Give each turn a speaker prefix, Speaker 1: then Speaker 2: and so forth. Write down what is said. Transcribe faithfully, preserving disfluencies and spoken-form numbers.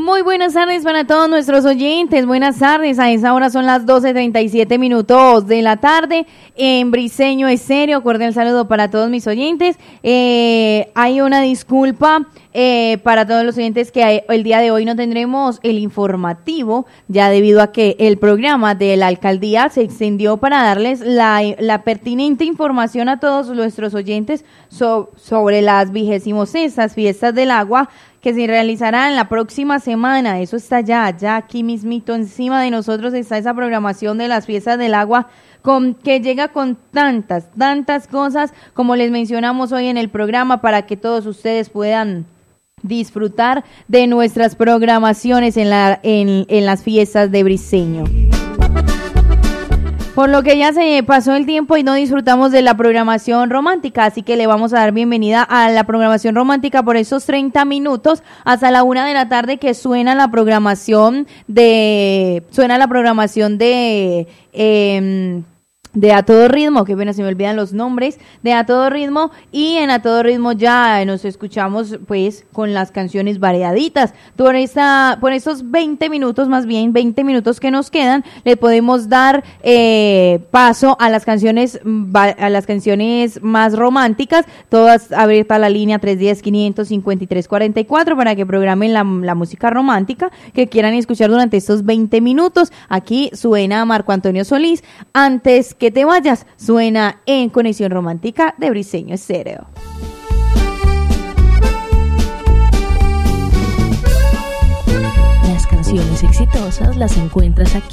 Speaker 1: muy buenas tardes para todos nuestros oyentes. Buenas tardes, a esa hora son las doce treinta y siete minutos de la tarde en Briseño Estéreo. Cordial saludo para todos mis oyentes. Eh, hay una disculpa eh, para todos los oyentes que hay, el día de hoy no tendremos el informativo, ya debido a que el programa de la alcaldía se extendió para darles la, la pertinente información a todos nuestros oyentes so, sobre las vigésimos sextas fiestas del agua que se realizarán la próxima semana. Eso está ya, ya aquí mismito encima de nosotros está esa programación de las fiestas del agua con, que llega con tantas, tantas cosas como les mencionamos hoy en el programa para que todos ustedes puedan disfrutar de nuestras programaciones en, la, en, en las fiestas de Briseño. Por lo que ya se pasó el tiempo y no disfrutamos de la programación romántica, así que le vamos a dar bienvenida a la programación romántica por esos treinta minutos hasta la una de la tarde que suena la programación de, suena la programación de, eh, de A Todo Ritmo, que bueno, se me olvidan los nombres, de A Todo Ritmo, y en A Todo Ritmo ya nos escuchamos pues con las canciones variaditas. Por esta, por estos veinte minutos, más bien veinte minutos que nos quedan, le podemos dar eh, paso a las canciones, a las canciones más románticas, todas abierta la línea tres uno cero, quinientos cincuenta y tres cuarenta y cuatro para que programen la, la música romántica que quieran escuchar durante estos veinte minutos. Aquí suena Marco Antonio Solís, Antes que te vayas, suena en Conexión Romántica de Briseño Estéreo.
Speaker 2: Las canciones exitosas las encuentras aquí.